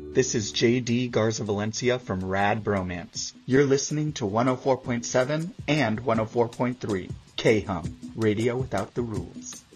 This is J.D. Garza Valencia from Rad Bromance. You're listening to 104.7 and 104.3 K-Hum, Radio Without the Rules.